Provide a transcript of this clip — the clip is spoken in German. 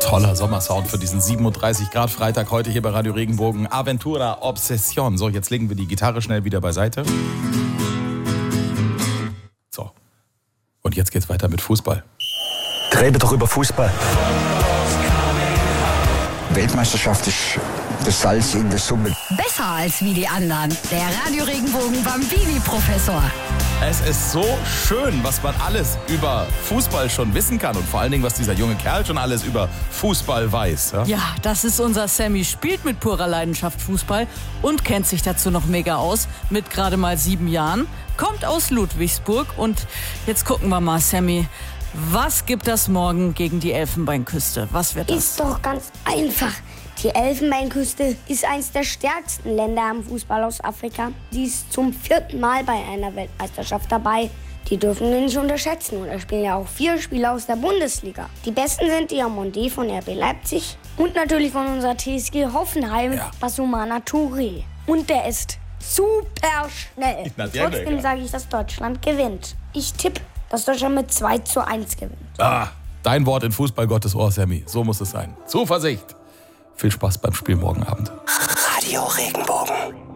Toller Sommersound für diesen 37 Grad Freitag heute hier bei Radio Regenbogen. Aventura Obsession. So, jetzt legen wir die Gitarre schnell wieder beiseite. So. Und jetzt geht's weiter mit Fußball. Rede doch über Fußball. Weltmeisterschaft ist das Salz in der Suppe. Besser als wie die anderen. Der Radio Regenbogen Bambini-Professor. Es ist so schön, was man alles über Fußball schon wissen kann. Und vor allen Dingen, was dieser junge Kerl schon alles über Fußball weiß. Ja, das ist unser Sammy. Spielt mit purer Leidenschaft Fußball und kennt sich dazu noch mega aus. Mit gerade mal 7 Jahren. Kommt aus Ludwigsburg. Und jetzt gucken wir mal, Sammy. Was gibt das morgen gegen die Elfenbeinküste? Was wird das? Ist doch ganz einfach. Die Elfenbeinküste ist eines der stärksten Länder am Fußball aus Afrika. Die ist zum 4. Mal bei einer Weltmeisterschaft dabei. Die dürfen wir nicht unterschätzen. Und da spielen ja auch 4 Spieler aus der Bundesliga. Die besten sind Diamonde von RB Leipzig und natürlich von unserer TSG Hoffenheim, Basumana Touré. Und der ist super schnell. Trotzdem sage ich, dass Deutschland gewinnt. Ich tippe, dass Deutschland mit 2:1 gewinnt. Dein Wort in Fußball Gottes Ohr, Sammy. So muss es sein. Zuversicht. Viel Spaß beim Spiel morgen Abend. Radio Regenbogen.